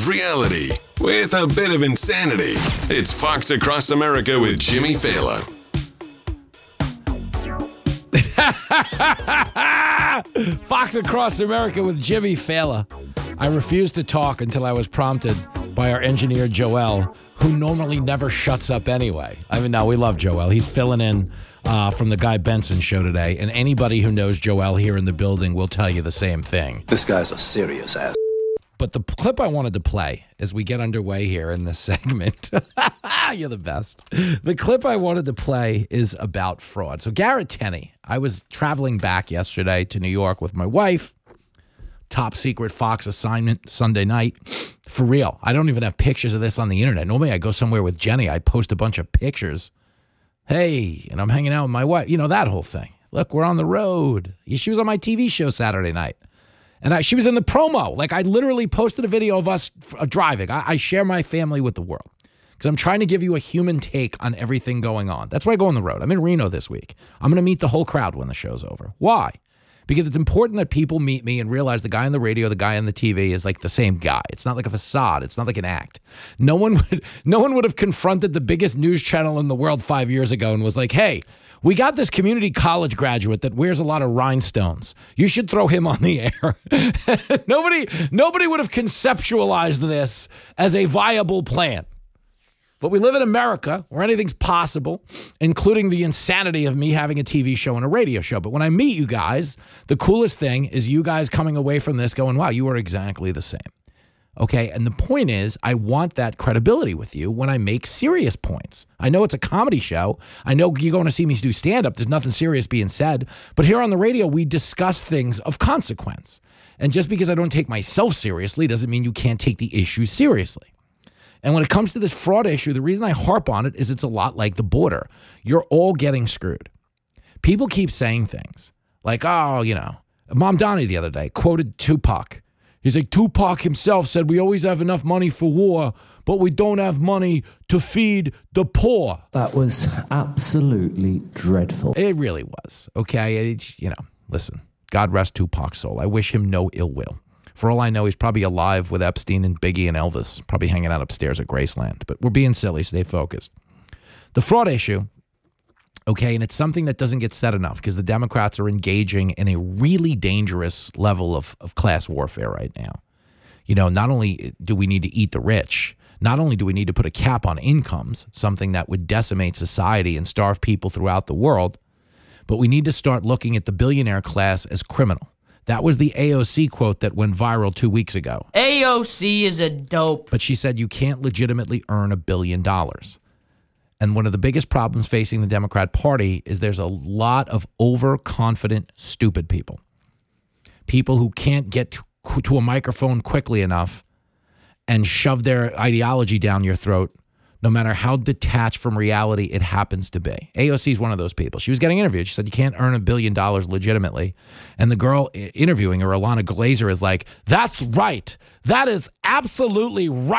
of reality with a bit of insanity. It's Fox Across America with Jimmy Fallon. Fox Across America with Jimmy Fallon. I refused to talk until I was prompted by our engineer, Joel, who normally never shuts up anyway. I mean, no, we love Joel. He's filling in from the Guy Benson show today, and anybody who knows Joel here in the building will tell you the same thing. This guy's a serious ass. But the clip I wanted to play as we get underway here in this segment, you're the best. The clip I wanted to play is about fraud. So Garrett Tenney, I was traveling back yesterday to New York with my wife. Top secret Fox assignment Sunday night. For real. I don't even have pictures of this on the internet. Normally I go somewhere with Jenny. I post a bunch of pictures. Hey, and I'm hanging out with my wife. You know, that whole thing. Look, we're on the road. She was on my TV show Saturday night. And she was in the promo. Like, I literally posted a video of us driving. I share my family with the world because I'm trying to give you a human take on everything going on. That's why I go on the road. I'm in Reno this week. I'm going to meet the whole crowd when the show's over. Why? Because it's important that people meet me and realize the guy on the radio, the guy on the TV is like the same guy. It's not like a facade. It's not like an act. No one would have confronted the biggest news channel in the world 5 years ago and was like, hey, we got this community college graduate that wears a lot of rhinestones. You should throw him on the air. Nobody would have conceptualized this as a viable plan. But we live in America where anything's possible, including the insanity of me having a TV show and a radio show. But when I meet you guys, the coolest thing is you guys coming away from this going, wow, you are exactly the same. Okay, and the point is, I want that credibility with you when I make serious points. I know it's a comedy show. I know you're going to see me do stand-up. There's nothing serious being said. But here on the radio, we discuss things of consequence. And just because I don't take myself seriously doesn't mean you can't take the issue seriously. And when it comes to this fraud issue, the reason I harp on it is it's a lot like the border. You're all getting screwed. People keep saying things like, oh, you know, Mom Donnie the other day quoted Tupac. He's like, Tupac himself said, we always have enough money for war, but we don't have money to feed the poor. That was absolutely dreadful. It really was. Okay. It's, you know, listen, God rest Tupac's soul. I wish him no ill will. For all I know, he's probably alive with Epstein and Biggie and Elvis, probably hanging out upstairs at Graceland. But we're being silly. Stay focused. The fraud issue, okay, and it's something that doesn't get said enough because the Democrats are engaging in a really dangerous level of class warfare right now. You know, not only do we need to eat the rich, not only do we need to put a cap on incomes, something that would decimate society and starve people throughout the world, but we need to start looking at the billionaire class as criminal. That was the AOC quote that went viral 2 weeks ago. AOC is a dope. But she said you can't legitimately earn $1 billion. And one of the biggest problems facing the Democrat Party is there's a lot of overconfident, stupid people. People who can't get to a microphone quickly enough and shove their ideology down your throat, no matter how detached from reality it happens to be. AOC is one of those people. She was getting interviewed. She said, you can't earn $1 billion legitimately. And the girl interviewing her, Ilana Glazer, is like, that's right. That is absolutely right.